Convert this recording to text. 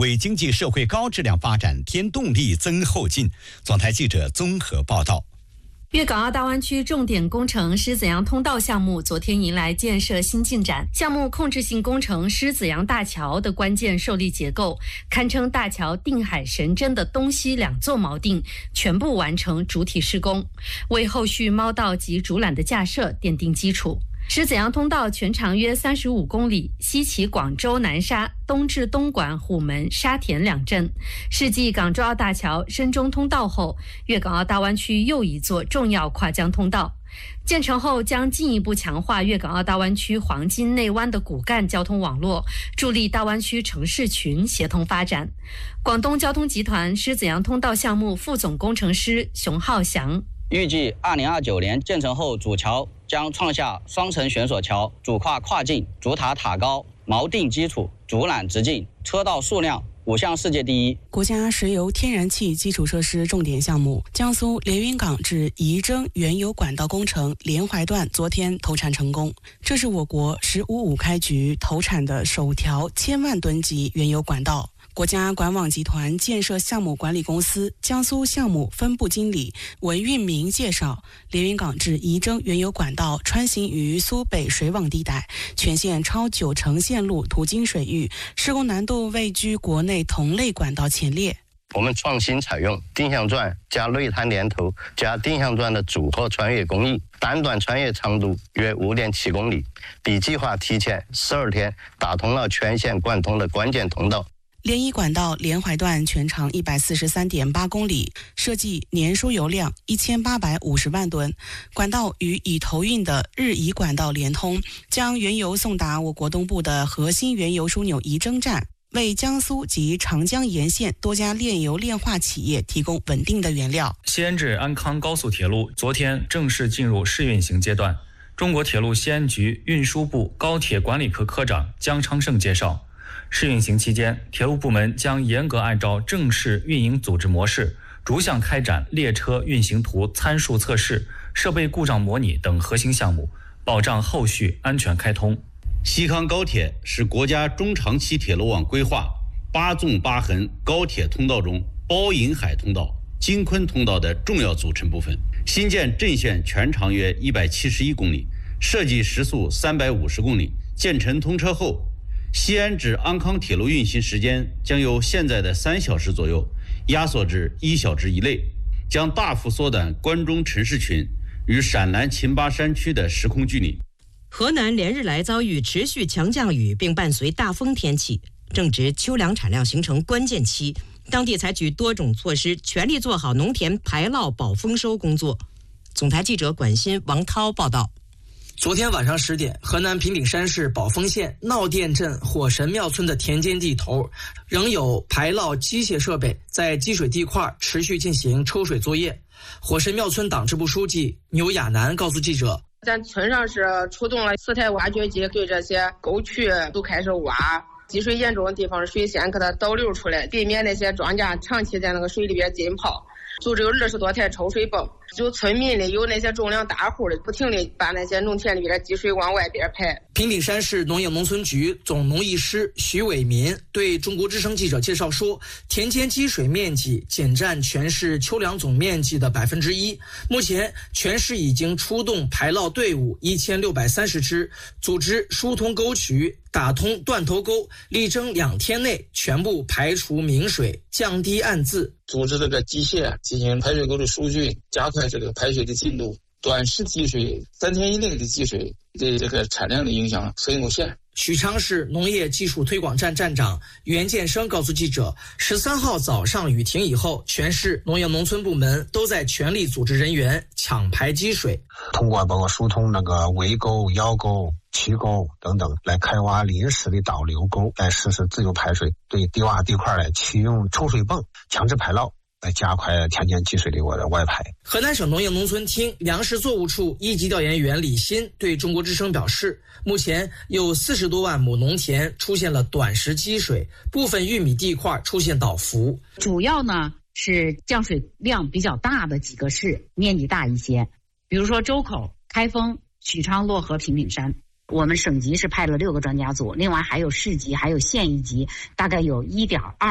为经济社会高质量发展添动力增后劲。总台记者综合报道。 粤港澳大湾区重点工程狮子洋通道项目昨天迎来建设新进展，项目控制性工程狮子洋大桥的关键受力结构，堪称大桥定海神针的东西两座锚定全部完成主体施工，为后续猫道及主缆的架设奠定基础。狮子洋通道全长约35公里，西起广州南沙，东至东莞、虎门、沙田两镇，是继港珠澳大桥、深中通道后，粤港澳大湾区又一座重要跨江通道。建成后将进一步强化粤港澳大湾区黄金内湾的骨干交通网络，助力大湾区城市群协同发展。广东交通集团狮子洋通道项目副总工程师熊浩翔预计2029年建成后，主桥将创下双层悬索桥、主跨境、主塔塔高、锚定基础、主缆直径、车道数量5项世界第一。 国家石油天然气基础设施重点项目江苏连云港至仪征原油管道工程连淮段昨天投产成功，这是我国“15-5”开局投产的首条1000万吨级原油管道。国家管网集团建设项目管理公司江苏项目分部经理文运明介绍，连云港至仪征原油管道穿行于苏北水网地带，全线超90%线路途经水域，施工难度位居国内同类管道前列。 我们创新采用定向钻加内滩连头加定向钻的组合穿越工艺，单段穿越长度约5.7公里，比计划提前12天打通了全线贯通的关键通道。 连一管道连淮段全长143.8公里，设计年输油量1850万吨。管道与已投运的日宜管道连通，将原油送达我国东部的核心原油枢纽仪征站，为江苏及长江沿线多家炼油炼化企业提供稳定的原料。 西安至安康高速铁路昨天正式进入试运行阶段。中国铁路西安局运输部高铁管理科科长姜昌胜介绍，试运行期间，铁路部门将严格按照正式运营组织模式，逐项开展列车运行图参数测试、设备故障模拟等核心项目，保障后续安全开通。 西康高铁是国家中长期铁路网规划8纵8横高铁通道中包银海通道、京昆通道的重要组成部分。新建镇线全长约171公里，设计时速350公里。建成通车后，西安至安康铁路运行时间将由现在的3小时左右压缩至1小时以内，将大幅缩短关中城市群与陕南秦巴山区的时空距离。 河南连日来遭遇持续强降雨，并伴随大风天气，正值秋粮产量形成关键期，当地采取多种措施，全力做好农田排涝保丰收工作。总台记者管鑫、王涛报道。 昨天晚上10点，河南平顶山市宝丰县闹店镇火神庙村的田间地头，仍有排涝机械设备在积水地块持续进行抽水作业。火神庙村党支部书记牛亚楠告诉记者， 咱村上是出动了4台挖掘机，对这些沟渠都开始挖，积水严重的地方水先给它导流出来，避免那些庄稼长期在那个水里边浸泡。组织有20多台抽水泵，就村民里有那些重量大户的，不停地把那些农田里边的积水往外边排。 平顶山市农业农村局总农艺师徐伟民对中国之声记者介绍说，田间积水面积仅占全市秋粮总面积的1%。目前全市已经出动排涝队伍1630支，组织疏通沟渠，打通断头沟，力争2天内全部排除明水，降低暗渍。 组织这个机械进行排水沟的疏浚，加快这个排水的进度。短时积水3天以内的积水对这个产量的影响很有限。 许昌市农业技术推广站站长袁建生告诉记者，13号早上雨停以后，全市农业农村部门都在全力组织人员抢排积水， 通过包括疏通那个围沟、腰沟、渠沟等等，来开挖临时的导流沟，来实施自由排水，对低洼地块来启用抽水泵强制排涝，来加快田间积水的外排。 河南省农业农村厅粮食作物处一级调研员李鑫对中国之声表示，目前有40多万亩农田出现了短时积水，部分玉米地块出现倒伏。 主要呢是降水量比较大的几个市，面积大一些，比如说周口、开封、许昌、漯河、平顶山。我们省级是派了6个专家组，另外还有市级还有县一级，大概有1.2